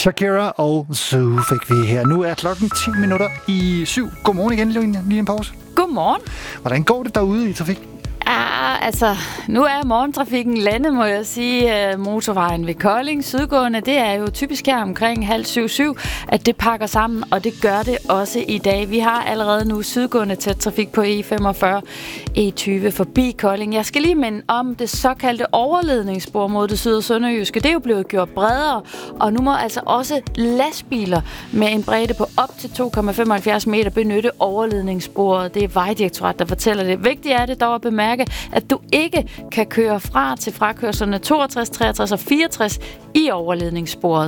Shakira og Zoo fik vi her. Nu er klokken 7:10. Godmorgen igen, lige en pause. Godmorgen. Hvordan går det derude i trafik? Altså, nu er morgentrafikken landet, må jeg sige. Motorvejen ved Kolding, sydgående, det er jo typisk her omkring 6:30, at det pakker sammen, og det gør det også i dag. Vi har allerede nu sydgående tæt trafik på E45, E20 forbi Kolding. Jeg skal lige minde om det såkaldte overledningsspor mod det syd- og sønderjyske. Det er jo blevet gjort bredere, og nu må altså også lastbiler med en bredde på op til 2,75 meter benytte overledningssporet. Det er Vejdirektoratet, der fortæller det. Vigtigt er det dog at bemærke, at du ikke kan køre fra til frakørslerne 62, 63 og 64 i overledningssporet.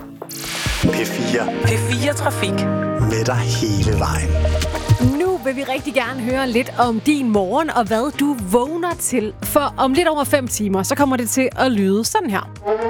P4 Trafik. Med dig hele vejen. Nu vil vi rigtig gerne høre lidt om din morgen og hvad du vågner til. For om lidt over 5 timer, så kommer det til at lyde sådan her.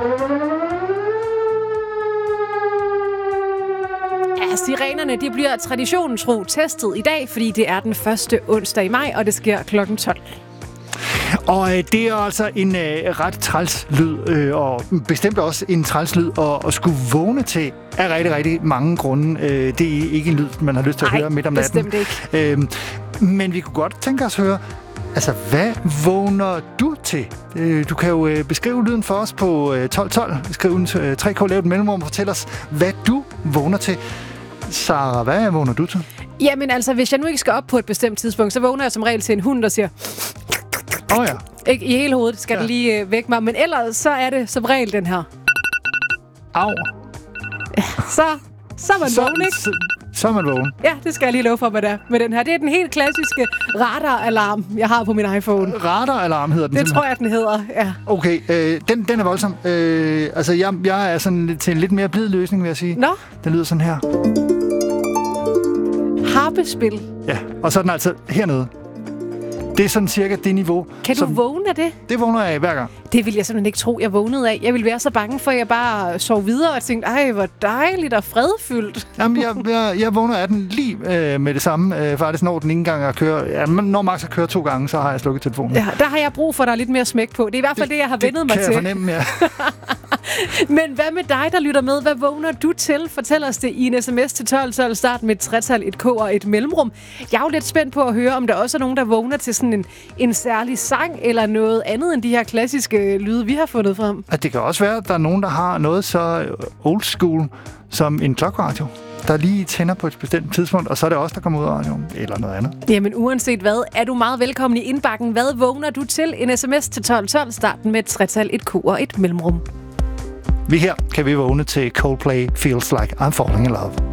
Ja, sirenerne de bliver traditionen tro testet i dag, fordi det er den første onsdag i maj, og det sker klokken 12. Og det er altså en ret træls lyd, og bestemt også en træls lyd at skulle vågne til af rigtig, rigtig mange grunde. Det er ikke en lyd, man har lyst til at høre midt om natten. Bestemt ikke. Men vi kunne godt tænke os at høre, altså hvad vågner du til? Du kan jo beskrive lyden for os på 1212. Skriv en 3K, lav et mellemrum og fortæl os, hvad du vågner til. Sara, hvad vågner du til? Jamen altså, hvis jeg nu ikke skal op på et bestemt tidspunkt, så vågner jeg som regel til en hund, der siger... Ja. Ikke i hele hovedet skal det lige vække mig, men ellers så er det som regel den her. Au. Så er man vågen, ikke? Så er man vågen. Ja, det skal jeg lige love for med den her. Det er den helt klassiske radaralarm, jeg har på min iPhone. Radaralarm hedder den. Det tror jeg, den hedder, ja. Okay, den er voldsom. Altså, jeg er sådan til en lidt mere blid løsning, vil jeg sige. Nå? Den lyder sådan her. Harpespil. Ja, og så er den altså hernede. Det er sådan cirka det niveau. Kan du vågne af det? Det vågner jeg af hver gang. Det vil jeg simpelthen ikke tro, jeg vågnede af. Jeg ville være så bange for, at jeg bare sov videre og tænkte, ej, hvor dejligt og fredfyldt. Jamen, jeg vågner af den lige med det samme. Faktisk når den ikke engang at køre. Ja, når Max har kørt 2 gange, så har jeg slukket telefonen. Ja, der har jeg brug for, at der er lidt mere smæk på. Det er i hvert fald det jeg har vendet mig til. Det kan jeg fornemme, ja. Men hvad med dig, der lytter med? Hvad vågner du til? Fortæl os det i en sms til 1212. Start med et tretal, et K og et mellemrum. Jeg er jo lidt spændt på at høre, om der også er nogen, der vågner til sådan en særlig sang, eller noget andet end de her klassiske lyde, vi har fundet frem. Det kan også være, at der er nogen, der har noget så old school som en klokradio, der lige tænder på et bestemt tidspunkt, og så er det også der kommer ud af radioen, eller noget andet. Jamen uanset hvad, er du meget velkommen i indbakken. Hvad vågner du til? En sms til 1212. Starten med et tretal, et K og et mellemrum. Her kan vi vågne til Coldplay Feels Like I'm Falling in Love.